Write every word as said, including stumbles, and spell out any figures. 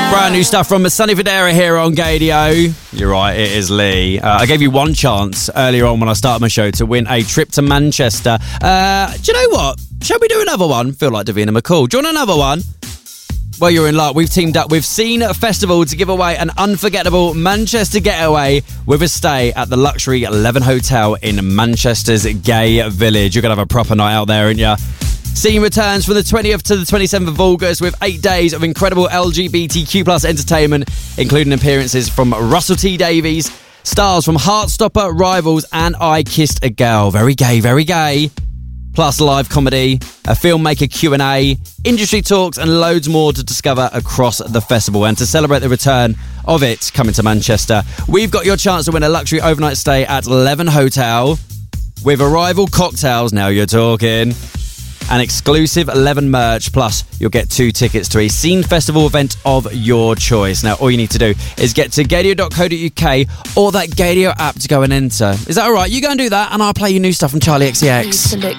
Brand new stuff from Sonny Fodera here on Gadio. You're right, it is Lee. Uh, I gave you one chance earlier on when I started my show to win a trip to Manchester. Uh, do you know what? Shall we do another one? Feel like Davina McCall. Do you want another one? Well, you're in luck. We've teamed up with Scene Festival to give away an unforgettable Manchester getaway with a stay at the luxury Leven Hotel in Manchester's Gay Village. You're going to have a proper night out there, aren't you? Scene returns from the twentieth to the twenty-seventh of August with eight days of incredible L G B T Q plus entertainment, including appearances from Russell T Davies, stars from Heartstopper, Rivals, and I Kissed a Girl. Very gay, very gay. Plus live comedy, a filmmaker Q and A, industry talks, and loads more to discover across the festival. And to celebrate the return of it coming to Manchester, we've got your chance to win a luxury overnight stay at Leven Hotel with Arrival cocktails. Now you're talking. An exclusive Leven merch, plus you'll get two tickets to a Scene Festival event of your choice. Now, all you need to do is get to gadio dot co dot uk or that Gadio app to go and enter. Is that all right? You go and do that, and I'll play you new stuff from Charlie X C X.